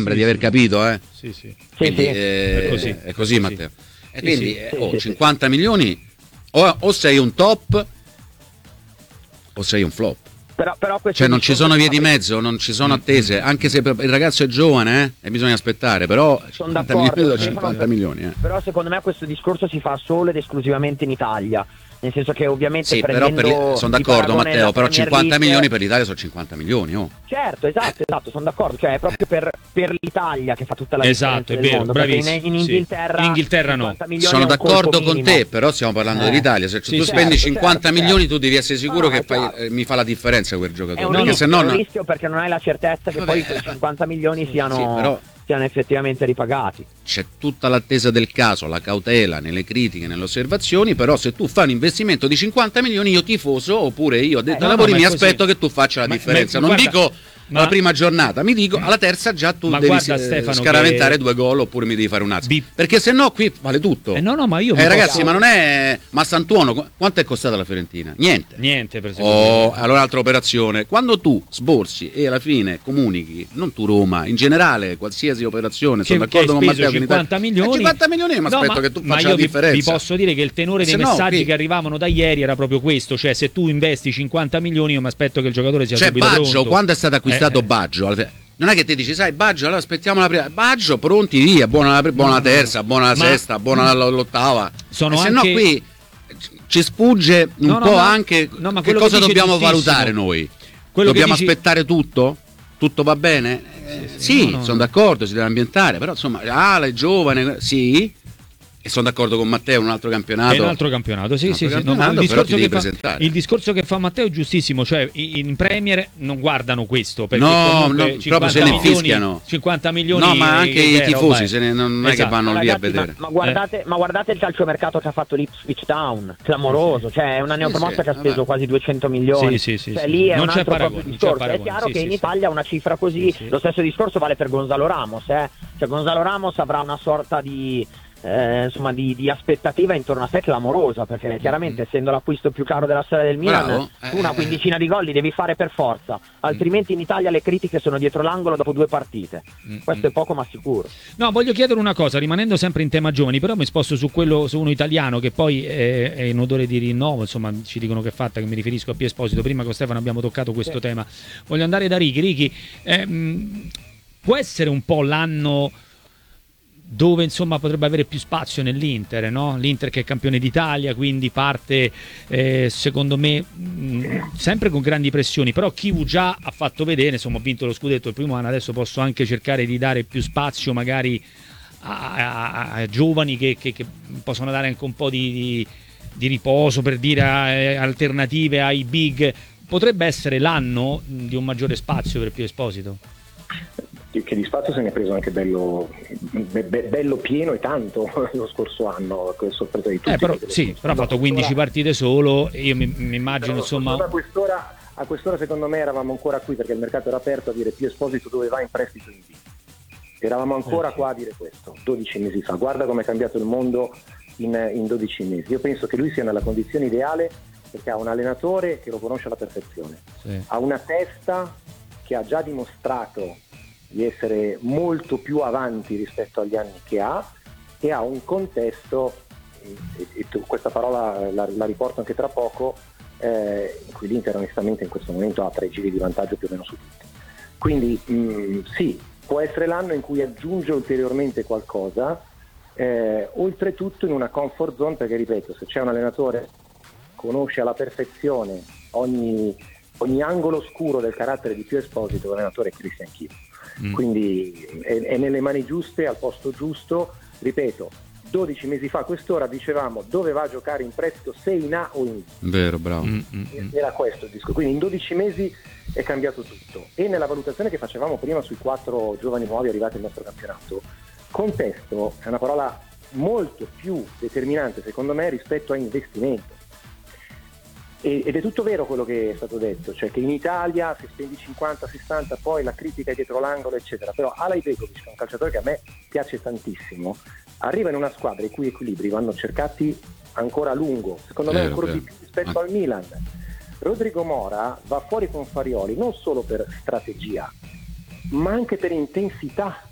sembra di aver capito, Sì. Quindi, è così, Matteo. E quindi 50 milioni o sei un top o sei un flop. Però Cioè non ci sono vie di mezzo, non ci sono attese, anche se il ragazzo è giovane e bisogna aspettare, però sono 50 milioni, d'accordo, 50 milioni. Però secondo me questo discorso si fa solo ed esclusivamente in Italia, nel senso che ovviamente Sì, però sono d'accordo, Matteo, però 50 milioni per l'Italia sono 50 milioni. Certo, esatto, sono d'accordo, cioè è proprio per l'Italia che fa tutta la differenza è del vero, mondo, bravissimo. perché in Inghilterra no. Sono d'accordo con te, però stiamo parlando dell'Italia. Se tu spendi 50 milioni tu devi essere sicuro che mi fa la differenza quel giocatore. È un rischio perché non hai la certezza che poi quei 50 milioni siano effettivamente ripagati. C'è tutta l'attesa del caso, la cautela nelle critiche, nelle osservazioni, però se tu fai un investimento di 50 milioni io tifoso, oppure io addetto ai lavori mi aspetto che tu faccia la differenza. Non dico la prima giornata, mi dico alla terza già tu devi scaraventare 2 gol oppure mi devi fare un azzo, perché se no qui vale tutto. Ma io ragazzi, ma non è Massantuono, quanto è costata la Fiorentina? Niente per esempio. Allora altra operazione, quando tu sborsi e alla fine comunichi, non tu Roma, in generale qualsiasi operazione, sono d'accordo con Matteo, 50 milioni 50 milioni mi aspetto che tu faccia la differenza. Vi posso dire che il tenore dei messaggi che arrivavano da ieri era proprio questo, cioè se tu investi 50 milioni io mi aspetto che il giocatore sia subito pronto. Quando è stato acquistato Baggio, non è che ti dici, sai, Baggio, allora aspettiamo la prima. Baggio, pronti via, buona la terza, buona la sesta, buona l'ottava. Se no qui ci sfugge un po' anche che cosa dobbiamo valutare noi. Dobbiamo aspettare tutto? Tutto va bene? Sono d'accordo, si deve ambientare, però insomma, è giovane, sì. E sono d'accordo con Matteo, un altro campionato. È un altro campionato, sì. Il discorso che fa Matteo è giustissimo, cioè in Premier non guardano questo, perché proprio se ne fischiano. 50 milioni. No, ma anche i tifosi non è che vanno lì a vedere. Ma guardate il calciomercato che ha fatto l'Ipswich Town, clamoroso, cioè è una neopromossa che ha speso quasi 200 milioni. Cioè lì è un altro proprio discorso. È chiaro che in Italia una cifra così, lo stesso discorso vale per Gonzalo Ramos, Cioè Gonzalo Ramos avrà una sorta di aspettativa intorno a sé clamorosa, perché chiaramente essendo l'acquisto più caro della storia del Milan, tu una quindicina di gol li devi fare per forza, altrimenti in Italia le critiche sono dietro l'angolo dopo 2 partite. Questo è poco ma sicuro. No, voglio chiedere una cosa, rimanendo sempre in tema giovani, però mi sposto su uno italiano che poi è in odore di rinnovo, insomma ci dicono che è fatta, che mi riferisco a Pio Esposito. Prima con Stefano abbiamo toccato questo tema. Voglio andare da Ricky. Può essere un po' l'anno dove insomma potrebbe avere più spazio nell'Inter, no? L'Inter che è campione d'Italia, quindi parte secondo me sempre con grandi pressioni, però Chivu già ha fatto vedere, insomma, ho vinto lo scudetto il primo anno, adesso posso anche cercare di dare più spazio magari a giovani che possono dare anche un po' di riposo, per dire, alternative ai big. Potrebbe essere l'anno di un maggiore spazio per Pio Esposito? Che di spazio se ne è preso anche bello pieno e tanto lo scorso anno, con sorpresa di tutti. Però ha fatto 15 partite solo, io mi immagino, insomma. A quest'ora secondo me eravamo ancora qui perché il mercato era aperto a dire Pio Esposito dove va in prestito in B. Eravamo ancora qua a dire questo 12 mesi fa. Guarda come è cambiato il mondo in 12 mesi. Io penso che lui sia nella condizione ideale perché ha un allenatore che lo conosce alla perfezione, ha una testa che ha già dimostrato di essere molto più avanti rispetto agli anni che ha, e ha un contesto, e questa parola la riporto anche tra poco, in cui l'Inter onestamente in questo momento ha 3 giri di vantaggio più o meno su tutti. Quindi sì, può essere l'anno in cui aggiunge ulteriormente qualcosa, oltretutto in una comfort zone, perché ripeto, se c'è un allenatore conosce alla perfezione ogni angolo scuro del carattere di Pio Esposito, l'allenatore è Christian Chivu. Quindi è nelle mani giuste, al posto giusto. Ripeto, 12 mesi fa a quest'ora dicevamo dove va a giocare in prestito, se in A o in B. Vero, bravo. Era questo il disco. Quindi in 12 mesi è cambiato tutto. E nella valutazione che facevamo prima sui 4 giovani nuovi arrivati al nostro campionato, contesto è una parola molto più determinante secondo me rispetto a investimento. Ed è tutto vero quello che è stato detto, cioè che in Italia se spendi 50-60 poi la critica è dietro l'angolo eccetera, però Alay Begovic, che è un calciatore che a me piace tantissimo, arriva in una squadra i cui equilibri vanno cercati ancora a lungo, secondo me ancora di più rispetto al Milan. Rodrigo Mora va fuori con Farioli non solo per strategia ma anche per intensità